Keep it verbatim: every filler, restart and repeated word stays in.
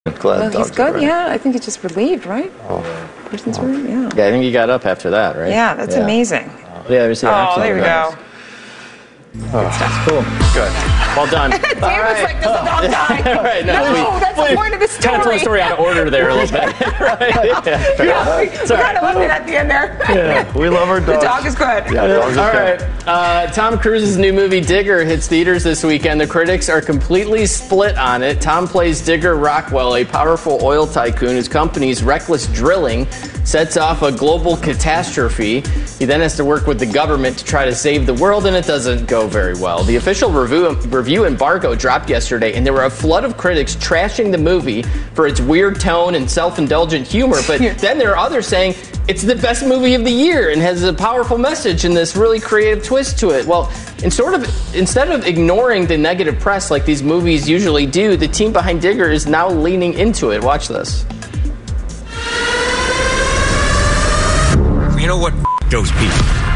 Glad well, dogs he's good. are right. Yeah, I think he's just relieved, right? Oh. Person's relieved. Yeah. Yeah, I think he got up after that, right? Yeah, that's yeah. amazing. Yeah, there's the Oh, action there we of go. that. Oh, cool. Good. Well done. David's like, does the dog die? All right, no, no, we- that's we the point of the story. Kind of told the story out of order there a little bit. Right? Yeah. Yeah, we, we kind of left it at the end there. Yeah, we love our The dogs. dog is good. Yeah, dogs All are right. good. Uh, Tom Cruise's new movie Digger hits theaters this weekend. The critics are completely split on it. Tom plays Digger Rockwell, a powerful oil tycoon whose company's reckless drilling sets off a global catastrophe. He then has to work with the government to try to save the world, and it doesn't go very well. The official review, review embargo dropped yesterday, and there were a flood of critics trashing the movie for its weird tone and self-indulgent humor. But then there are others saying it's the best movie of the year and has a powerful message and this really creative twist to it. Well, in sort of instead of ignoring the negative press like these movies usually do, the team behind Digger is now leaning into it. Watch this. You know what? F- those people.